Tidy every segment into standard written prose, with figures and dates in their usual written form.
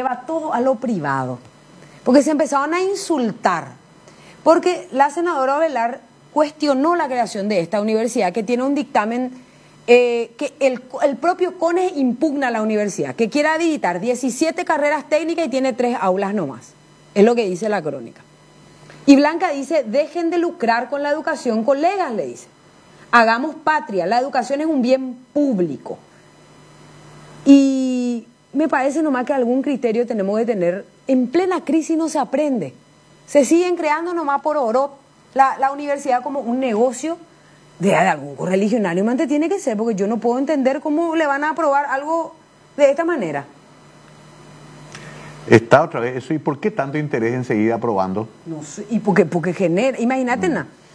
lleva todo a lo privado. Porque se empezaron a insultar. Porque la senadora Ovelar cuestionó la creación de esta universidad, que tiene un dictamen que el propio CONES impugna a la universidad, que quiere habilitar 17 carreras técnicas y tiene 3 aulas nomás. Es lo que dice la crónica. Y Blanca dice, dejen de lucrar con la educación, colegas, le dice. Hagamos patria, la educación es un bien público. Y me parece nomás que algún criterio tenemos que tener. En plena crisis no se aprende. Se siguen creando nomás por oro la universidad como un negocio de algún correligionario. Antes tiene que ser, porque yo no puedo entender cómo le van a aprobar algo de esta manera. Está otra vez eso. ¿Y por qué tanto interés en seguir aprobando? No sé, y porque genera, imagínate,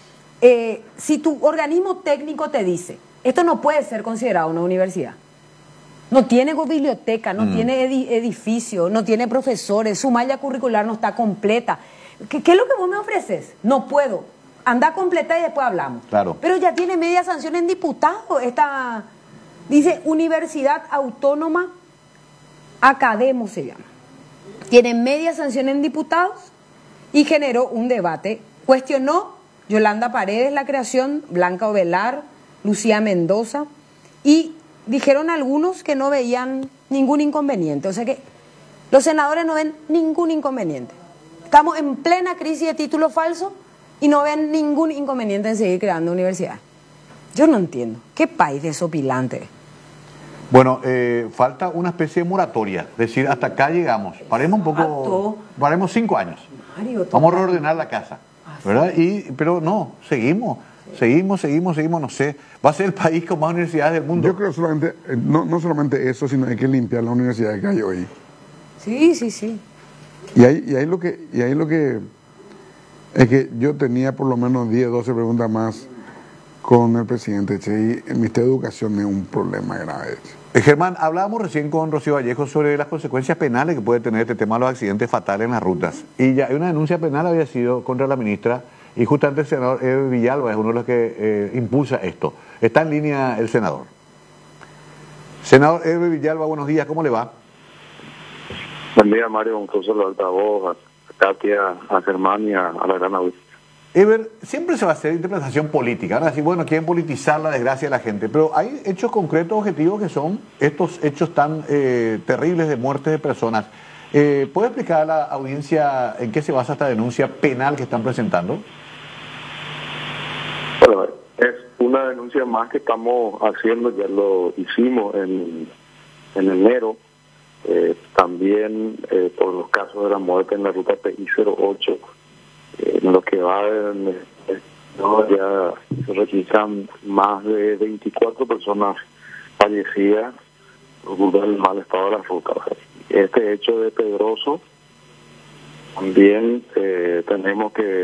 si tu organismo técnico te dice, esto no puede ser considerado una universidad. No tiene biblioteca, no tiene edificio, no tiene profesores, su malla curricular no está completa. ¿Qué es lo que vos me ofreces? No puedo. Anda a completar y después hablamos. Claro. Pero ya tiene media sanción en diputado. Dice Universidad Autónoma Academo se llama. Tiene media sanción en diputados y generó un debate. Cuestionó Yolanda Paredes la creación, Blanca Ovelar, Lucía Mendoza, y dijeron algunos que no veían ningún inconveniente. O sea que los senadores no ven ningún inconveniente. Estamos en plena crisis de título falso y no ven ningún inconveniente en seguir creando universidades. Yo no entiendo. ¿Qué país desopilante? Bueno, falta una especie de moratoria. Es decir, hasta acá llegamos. Paremos un poco. Paremos 5 años. Mario, vamos a reordenar la casa. ¿Verdad? Pero no, seguimos, no sé. Va a ser el país con más universidades del mundo. Yo creo solamente, no solamente eso, sino hay que limpiar la universidad que hay hoy. Sí. Y ahí lo que es que yo tenía por lo menos 10, 12 preguntas más con el presidente, y el Ministerio de Educación es un problema grave. Germán, hablábamos recién con Rocío Vallejo sobre las consecuencias penales que puede tener este tema de los accidentes fatales en las rutas. Y ya una denuncia penal había sido contra la ministra, y justamente el senador Eber Villalba es uno de los que impulsa esto. Está en línea el senador. Senador Eber Villalba, buenos días, ¿cómo le va? Buen día, Mario, un gusto saludarte a vos, a Katia, a Germán y a la gran audiencia. Eber, siempre se va a hacer interpretación política. Ahora sí, bueno, quieren politizar la desgracia de la gente, pero hay hechos concretos, objetivos, que son estos hechos tan terribles de muertes de personas. ¿Puede explicar a la audiencia en qué se basa esta denuncia penal que están presentando? Bueno, es una denuncia más que estamos haciendo, ya lo hicimos en enero, también por los casos de la muerte en la ruta PI-08. En lo que va ya se registran más de 24 personas fallecidas por culpa del mal estado de la ruta. Este hecho de Pedroso también tenemos que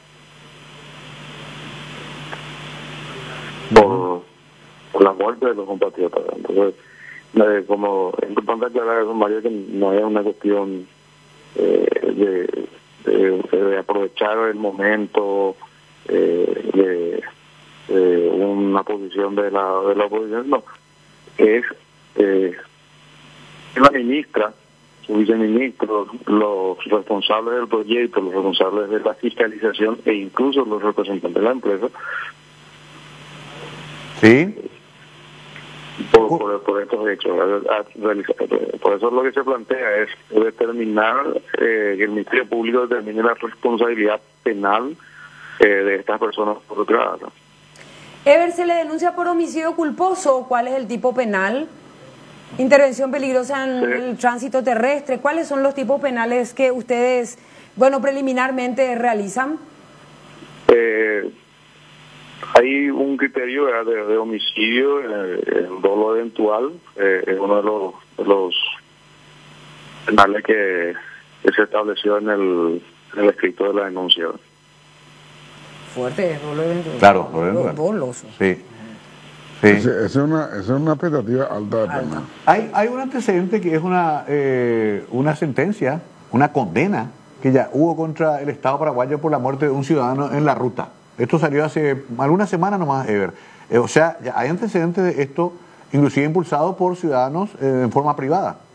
por la muerte de los compatriotas. Entonces, como es importante aclarar eso, Mario, que no es una cuestión de aprovechar el momento de una posición de la oposición, no, es la ministra, su viceministro, los responsables del proyecto, los responsables de la fiscalización e incluso los representantes de la empresa. Sí. Por estos hechos, por eso lo que se plantea es determinar que el Ministerio Público determine la responsabilidad penal de estas personas involucradas. Eber, ¿se le denuncia por homicidio culposo? ¿Cuál es el tipo penal? Intervención peligrosa en el tránsito terrestre. ¿Cuáles son los tipos penales que ustedes, preliminarmente realizan? Hay un criterio de homicidio, el dolo eventual, es uno de los penales que se estableció en el escrito de la denuncia. Fuerte, dolo eventual. Claro, doloso. Sí. Es una expectativa alta de pena. Hay un antecedente que es una sentencia, una condena que ya hubo contra el Estado paraguayo por la muerte de un ciudadano en la ruta. Esto salió hace algunas semanas nomás, Eber. O sea, ya hay antecedentes de esto, inclusive impulsado por ciudadanos en forma privada.